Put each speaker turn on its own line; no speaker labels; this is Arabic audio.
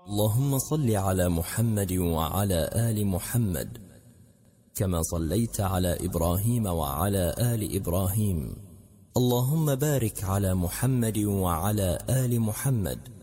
اللهم صل على محمد وعلى آل محمد كما صليت على إبراهيم وعلى آل إبراهيم. اللهم بارك على محمد وعلى آل محمد